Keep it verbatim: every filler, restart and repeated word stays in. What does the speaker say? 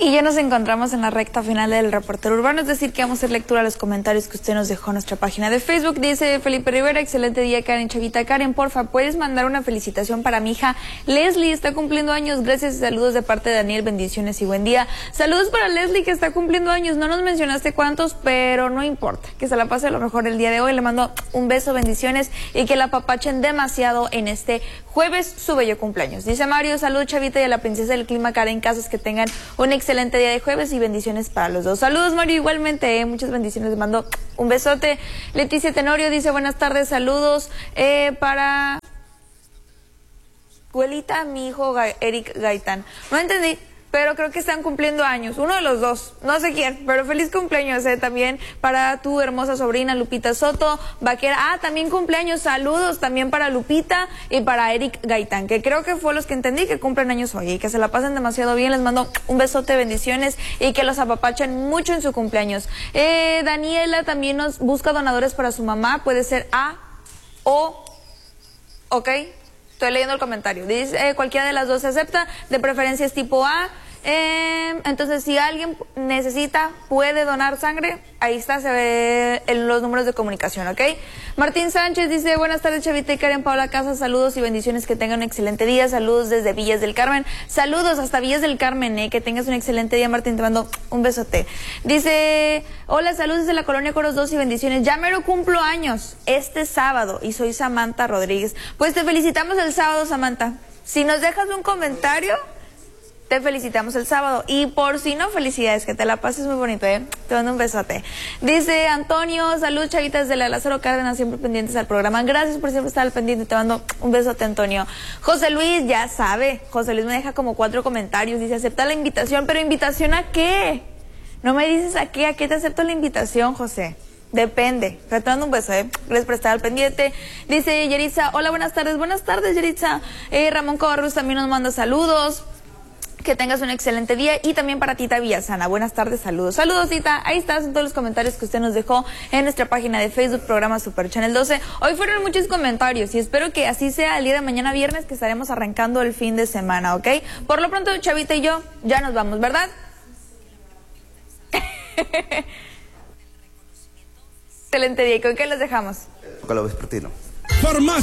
Y ya nos encontramos en la recta final del Reportero Urbano, es decir, que vamos a hacer lectura a los comentarios que usted nos dejó en nuestra página de Facebook. Dice Felipe Rivera, excelente día, Karen Chavita. Karen, porfa, ¿puedes mandar una felicitación para mi hija Leslie? Está cumpliendo años, gracias y saludos de parte de Daniel, bendiciones y buen día. Saludos para Leslie, que está cumpliendo años, no nos mencionaste cuántos, pero no importa, que se la pase a lo mejor el día de hoy. Le mando un beso, bendiciones y que la apapachen demasiado en este jueves, su bello cumpleaños. Dice Mario, salud Chavita y a la princesa del clima Karen Casas, que tengan un excelente día de jueves y bendiciones para los dos. Saludos Mario, igualmente, eh, muchas bendiciones, les mando un besote. Leticia Tenorio dice buenas tardes, saludos eh, para abuelita, mi hijo Ga Eric Gaitán. No entendí, pero creo que están cumpliendo años, uno de los dos, no sé quién, pero feliz cumpleaños eh, también para tu hermosa sobrina Lupita Soto, Vaquera. Ah, también cumpleaños, saludos también para Lupita y para Eric Gaitán, que creo que fue los que entendí que cumplen años hoy y que se la pasen demasiado bien. Les mando un besote, bendiciones y que los apapachen mucho en su cumpleaños. Eh, Daniela también nos busca donadores para su mamá, puede ser A o, ok, estoy leyendo el comentario, dice eh, cualquiera de las dos se acepta, de preferencia es tipo A. Eh, entonces, si alguien necesita, puede donar sangre, ahí está, se ve en los números de comunicación, ¿ok? Martín Sánchez dice, buenas tardes Chavita y Karen, Paula Casas, saludos y bendiciones, que tengan un excelente día, saludos desde Villas del Carmen, saludos hasta Villas del Carmen, eh, que tengas un excelente día Martín, te mando un besote. Dice, hola, saludos desde la colonia Coros dos y bendiciones, ya mero cumplo años, este sábado, y soy Samantha Rodríguez. Pues te felicitamos el sábado, Samantha, si nos dejas un comentario, te felicitamos el sábado. Y por si no, felicidades, que te la pases muy bonito, ¿eh? Te mando un besote. Dice Antonio, salud chavitas de la Lázaro Cárdenas, siempre pendientes al programa. Gracias por siempre estar al pendiente, te mando un besote, Antonio. José Luis, ya sabe, José Luis me deja como cuatro comentarios, dice, acepta la invitación, pero ¿invitación a qué? No me dices a qué, a qué te acepto la invitación, José. Depende. Te mando un beso, ¿eh? Gracias por estar al pendiente. Dice Yeritza, hola, buenas tardes. Buenas tardes, Yeritza. Eh, Ramón Covarruz también nos manda saludos. Que tengas un excelente día y también para Tita Villasana. Buenas tardes, saludos. Saludos, Tita. Ahí están todos los comentarios que usted nos dejó en nuestra página de Facebook, programa Super Channel doce. Hoy fueron muchos comentarios y espero que así sea el día de mañana viernes, que estaremos arrancando el fin de semana, ¿ok? Por lo pronto, Chavita y yo ya nos vamos, ¿verdad? Excelente día. ¿Con qué los dejamos? Con lo vespertino. Farmacia